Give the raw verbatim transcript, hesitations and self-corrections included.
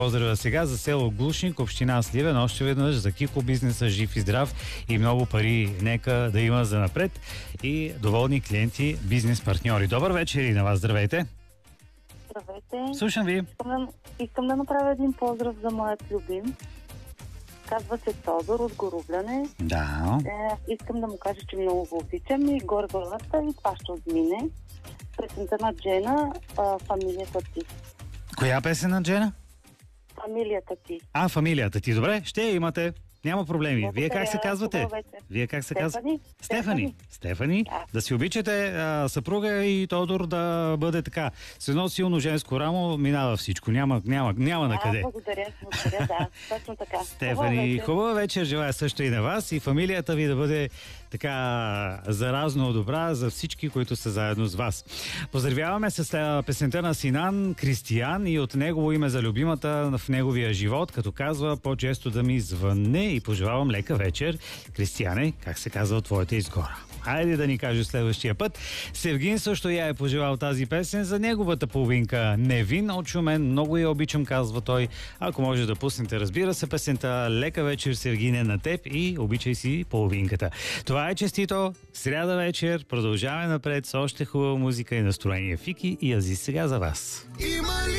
Поздрава сега за село Глушник, община Сливен, още веднъж за Кико бизнеса, жив и здрав и много пари нека да има за напред и доволни клиенти, бизнес партньори. Добър вечер и на вас, здравейте! Здравейте! Слушам ви! Искам да, искам да направя един поздрав за моят любим. Казва се Тодор от Горубляне. Да. Е, искам да му кажа, че много го обичам и горе главата и това ще отмине. Песента на Джена, а, фамилията ти. Коя песен на Джена? Фамилията ти. А, фамилията ти. Добре, ще я имате. Няма проблеми. Благодаря. Вие как се казвате? Вие как се казвате? Стефани. Стефани. Стефани. Да. Да си обичате а, съпруга и Тодор да бъде така. С едно силно женско рамо минава всичко. Няма, няма, няма на къде. Да, благодаря, благодаря, да. Точно така. Стефани, хубава вечер. Желая също и на вас и фамилията ви да бъде така заразно добра за всички, които са заедно с вас. Поздравяваме с песента на Синан Кристиян и от негово име за любимата в неговия живот, като казва по-често да ми звънне и пожелавам лека вечер. Кристияне, как се казва от твоята изгора? Хайде да ни каже следващия път. Сергин също я е пожелал тази песен за неговата половинка Невин от Шумен. Много я обичам, казва той. Ако може да пуснете, разбира се, песента лека вечер, Сергине, на теб и обичай си половинката. Това е честито. Сряда вечер. Продължаваме напред с още хубава музика и настроение. Фики и Азис сега за вас.